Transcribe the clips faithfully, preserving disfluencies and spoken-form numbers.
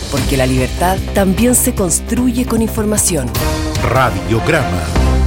porque la libertad también se construye con información. Radiograma.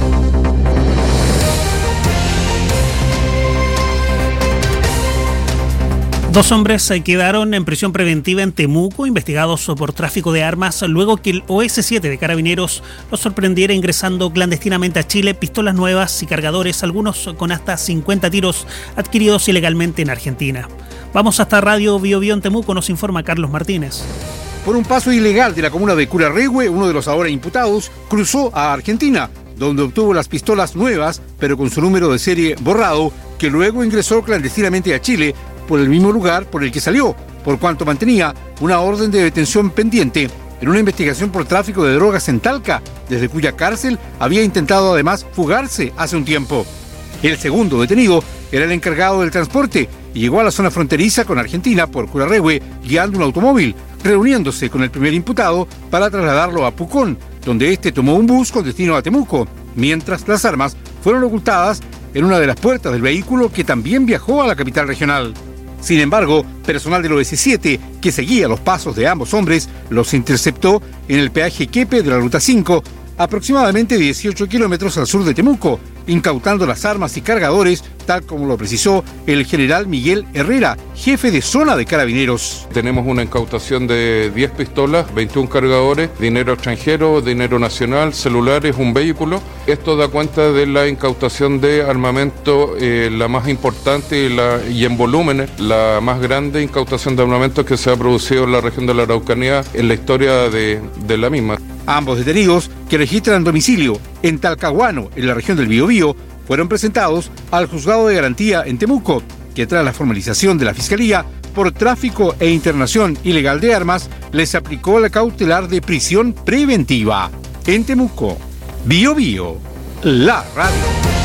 Dos hombres quedaron en prisión preventiva en Temuco, investigados por tráfico de armas, luego que el O S siete de Carabineros los sorprendiera ingresando clandestinamente a Chile pistolas nuevas y cargadores, algunos con hasta cincuenta tiros adquiridos ilegalmente en Argentina. Vamos hasta Radio Bio Bio en Temuco, nos informa Carlos Martínez. Por un paso ilegal de la comuna de Curarrehue, uno de los ahora imputados cruzó a Argentina, donde obtuvo las pistolas nuevas, pero con su número de serie borrado, que luego ingresó clandestinamente a Chile, por el mismo lugar por el que salió, por cuanto mantenía una orden de detención pendiente en una investigación por tráfico de drogas en Talca, desde cuya cárcel había intentado además fugarse hace un tiempo. El segundo detenido era el encargado del transporte y llegó a la zona fronteriza con Argentina por Curarrehue guiando un automóvil, reuniéndose con el primer imputado para trasladarlo a Pucón, donde este tomó un bus con destino a Temuco, mientras las armas fueron ocultadas en una de las puertas del vehículo que también viajó a la capital regional. Sin embargo, personal del O S siete, que seguía los pasos de ambos hombres, los interceptó en el peaje Quepe de la Ruta cinco, aproximadamente dieciocho kilómetros al sur de Temuco, incautando las armas y cargadores, tal como lo precisó el general Miguel Herrera, jefe de zona de Carabineros. Tenemos una incautación de diez pistolas, veintiún cargadores, dinero extranjero, dinero nacional, celulares, un vehículo. Esto da cuenta de la incautación de armamento, eh, la más importante y, la, y en volúmenes, la más grande incautación de armamento que se ha producido en la región de la Araucanía en la historia de, de la misma. Ambos detenidos, que registran domicilio en Talcahuano, en la región del Biobío, fueron presentados al Juzgado de Garantía en Temuco, que tras la formalización de la Fiscalía por tráfico e internación ilegal de armas, les aplicó la cautelar de prisión preventiva. En Temuco, Biobío, la radio.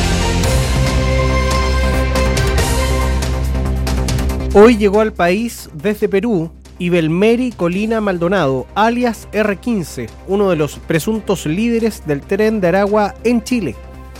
Hoy llegó al país desde Perú Ibelmeri Colina Maldonado, alias erre quince, uno de los presuntos líderes del Tren de Aragua en Chile.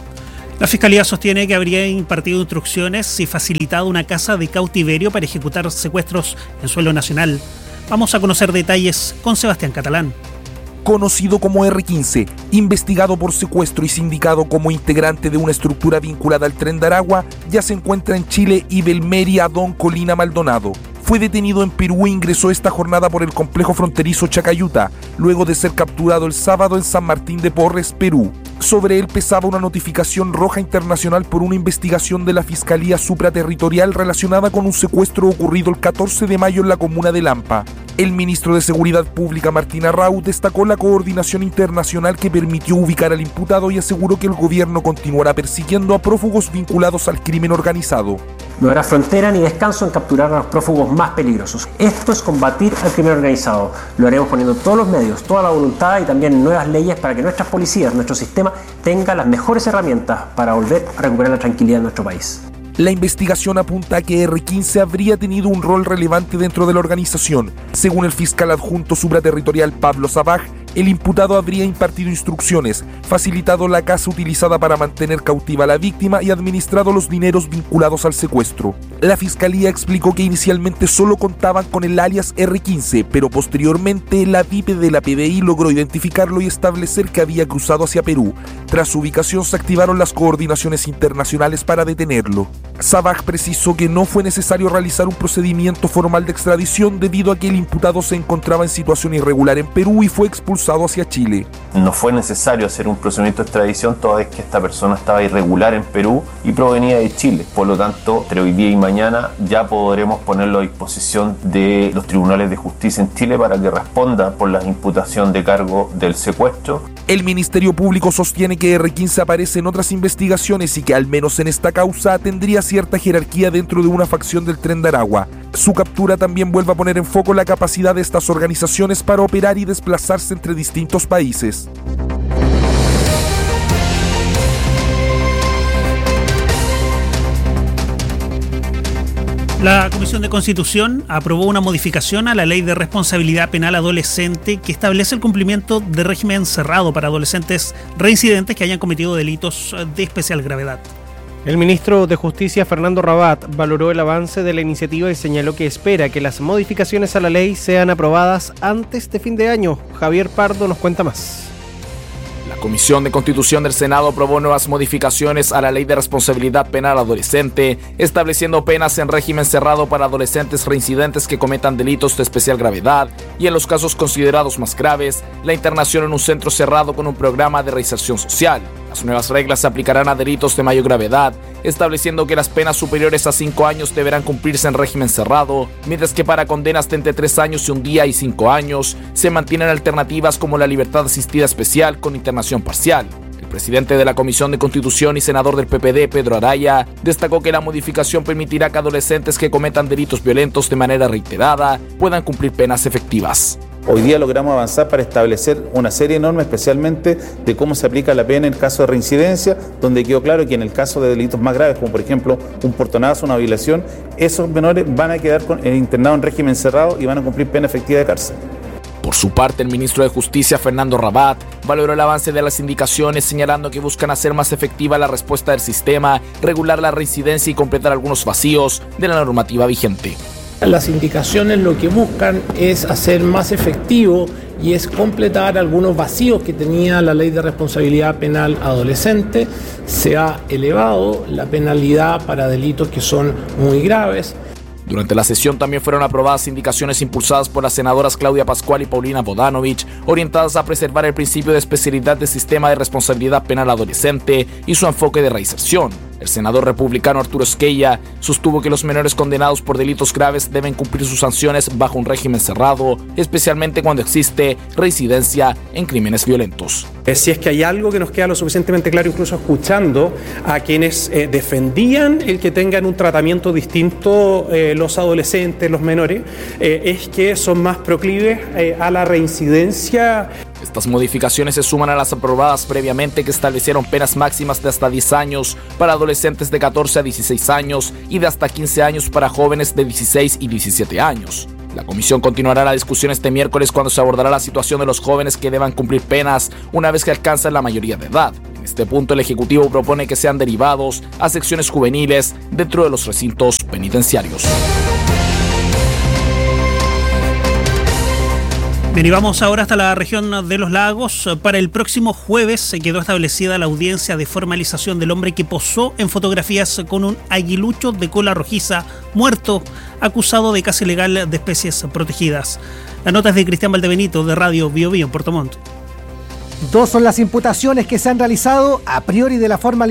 La Fiscalía sostiene que habría impartido instrucciones y facilitado una casa de cautiverio para ejecutar secuestros en suelo nacional. Vamos a conocer detalles con Sebastián Catalán. Conocido como erre quince, investigado por secuestro y sindicado como integrante de una estructura vinculada al Tren de Aragua, ya se encuentra en Chile Ibelmeri Adón Colina Maldonado. Fue detenido en Perú e ingresó esta jornada por el complejo fronterizo Chacayuta, luego de ser capturado el sábado en San Martín de Porres, Perú. Sobre él pesaba una notificación roja internacional por una investigación de la Fiscalía Supraterritorial relacionada con un secuestro ocurrido el catorce de mayo en la comuna de Lampa. El ministro de Seguridad Pública, Martín Arrau, destacó la coordinación internacional que permitió ubicar al imputado y aseguró que el gobierno continuará persiguiendo a prófugos vinculados al crimen organizado. No habrá frontera ni descanso en capturar a los prófugos más peligrosos. Esto es combatir al crimen organizado. Lo haremos poniendo todos los medios, toda la voluntad y también nuevas leyes para que nuestras policías, nuestro sistema, tengan las mejores herramientas para volver a recuperar la tranquilidad en nuestro país. La investigación apunta a que erre quince habría tenido un rol relevante dentro de la organización. Según el fiscal adjunto supraterritorial Pablo Sabaj, el imputado habría impartido instrucciones, facilitado la casa utilizada para mantener cautiva a la víctima y administrado los dineros vinculados al secuestro. La fiscalía explicó que inicialmente solo contaban con el alias erre quince, pero posteriormente la V I P de la P D I logró identificarlo y establecer que había cruzado hacia Perú. Tras su ubicación se activaron las coordinaciones internacionales para detenerlo. Sabaj precisó que no fue necesario realizar un procedimiento formal de extradición debido a que el imputado se encontraba en situación irregular en Perú y fue expulsado hacia Chile. No fue necesario hacer un procedimiento de extradición toda vez que esta persona estaba irregular en Perú y provenía de Chile. Por lo tanto, entre hoy día y mañana ya podremos ponerlo a disposición de los tribunales de justicia en Chile para que responda por la imputación de cargo del secuestro. El Ministerio Público sostiene que erre quince aparece en otras investigaciones y que al menos en esta causa tendría cierta jerarquía dentro de una facción del Tren de Aragua. Su captura también vuelve a poner en foco la capacidad de estas organizaciones para operar y desplazarse entre distintos países. La Comisión de Constitución aprobó una modificación a la Ley de Responsabilidad Penal Adolescente que establece el cumplimiento de régimen cerrado para adolescentes reincidentes que hayan cometido delitos de especial gravedad. El ministro de Justicia, Fernando Rabat, valoró el avance de la iniciativa y señaló que espera que las modificaciones a la ley sean aprobadas antes de fin de año. Javier Pardo nos cuenta más. La Comisión de Constitución del Senado aprobó nuevas modificaciones a la Ley de Responsabilidad Penal Adolescente, estableciendo penas en régimen cerrado para adolescentes reincidentes que cometan delitos de especial gravedad y, en los casos considerados más graves, la internación en un centro cerrado con un programa de reinserción social. Las nuevas reglas se aplicarán a delitos de mayor gravedad, estableciendo que las penas superiores a cinco años deberán cumplirse en régimen cerrado, mientras que para condenas de entre tres años y un día y cinco años se mantienen alternativas como la libertad asistida especial con internación parcial. El presidente de la Comisión de Constitución y senador del P P D, Pedro Araya, destacó que la modificación permitirá que adolescentes que cometan delitos violentos de manera reiterada puedan cumplir penas efectivas. Hoy día logramos avanzar para establecer una serie de normas, especialmente de cómo se aplica la pena en caso de reincidencia, donde quedó claro que en el caso de delitos más graves, como por ejemplo un portonazo, una violación, esos menores van a quedar con, eh, internados en régimen cerrado y van a cumplir pena efectiva de cárcel. Por su parte, el ministro de Justicia, Fernando Rabat, valoró el avance de las indicaciones, señalando que buscan hacer más efectiva la respuesta del sistema, regular la reincidencia y completar algunos vacíos de la normativa vigente. Las indicaciones lo que buscan es hacer más efectivo y es completar algunos vacíos que tenía la Ley de Responsabilidad Penal Adolescente. Se ha elevado la penalidad para delitos que son muy graves. Durante la sesión también fueron aprobadas indicaciones impulsadas por las senadoras Claudia Pascual y Paulina Bodanovich, orientadas a preservar el principio de especialidad del sistema de responsabilidad penal adolescente y su enfoque de reinserción. El senador republicano Arturo Esquella sostuvo que los menores condenados por delitos graves deben cumplir sus sanciones bajo un régimen cerrado, especialmente cuando existe reincidencia en crímenes violentos. Si es que hay algo que nos queda lo suficientemente claro, incluso escuchando a quienes eh, defendían el que tengan un tratamiento distinto eh, los adolescentes, los menores, eh, es que son más proclives eh, a la reincidencia. Estas modificaciones se suman a las aprobadas previamente que establecieron penas máximas de hasta diez años para adolescentes de catorce a dieciséis años y de hasta quince años para jóvenes de dieciséis y diecisiete años. La comisión continuará la discusión este miércoles cuando se abordará la situación de los jóvenes que deban cumplir penas una vez que alcanzan la mayoría de edad. En este punto, el Ejecutivo propone que sean derivados a secciones juveniles dentro de los recintos penitenciarios. Bien, y vamos ahora hasta la región de los lagos. Para el próximo jueves se quedó establecida la audiencia de formalización del hombre que posó en fotografías con un aguilucho de cola rojiza muerto, acusado de caza ilegal de especies protegidas. La nota es de Cristian Valdebenito, de Radio Bio Bio en Puerto Montt. Dos son las imputaciones que se han realizado a priori de la formalización